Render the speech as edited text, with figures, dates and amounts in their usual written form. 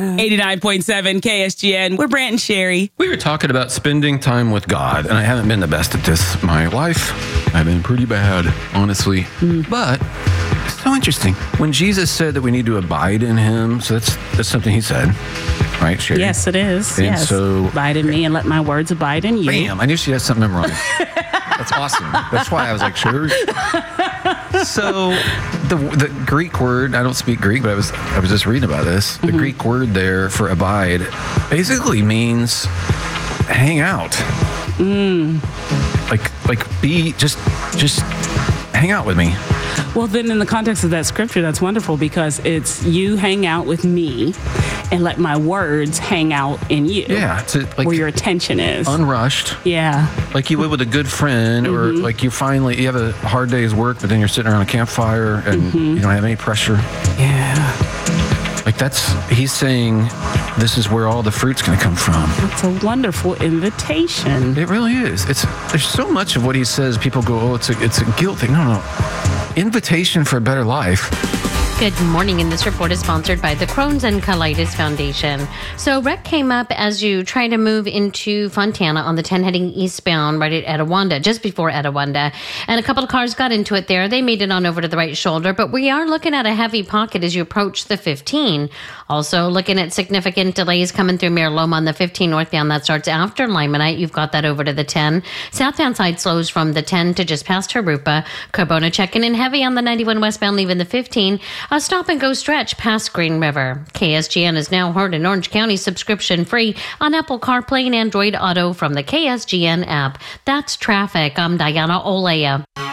89.7 KSGN. We're Brant and Sherry. We were talking about spending time with God, and I haven't been the best at this my life. I've been pretty bad, honestly. But it's so interesting. When Jesus said that we need to abide in him, so that's something he said, right, Sherry? Yes, it is. And yes. so, abide in me and let my words abide in you. bam, I knew she had something memorized. That's awesome. That's why I was like, sure. So the Greek word, I don't speak Greek, but I was just reading about this. The Greek word there for abide basically means hang out. Like be just hang out with me. Well, then in the context of that scripture, that's wonderful because it's you hang out with me and let my words hang out in you. Yeah. Where your attention is. Unrushed. Yeah. Like you live with a good friend or like you have a hard day's work, but then you're sitting around a campfire and you don't have any pressure. Yeah. Like he's saying this is where all the fruit's going to come from. It's a wonderful invitation. It really is. There's so much of what he says, people go, oh, it's a guilt thing. No. Invitation for a better life. Good morning, and this report is sponsored by the Crohn's and Colitis Foundation. So wreck came up as you try to move into Fontana on the 10 heading eastbound right at Etiwanda, just before Etiwanda. And a couple of cars got into it there. They made it on over to the right shoulder, but we are looking at a heavy pocket as you approach the 15. Also looking at significant delays coming through Mare Loma on the 15 northbound. That starts after Limonite. You've got that over to the 10. Southbound side slows from the 10 to just past Harupa. Carbona checking in heavy on the 91 westbound, leaving the 15. A stop-and-go stretch past Green River. KSGN is now heard in Orange County subscription-free on Apple CarPlay and Android Auto from the KSGN app. That's traffic. I'm Diana Olea.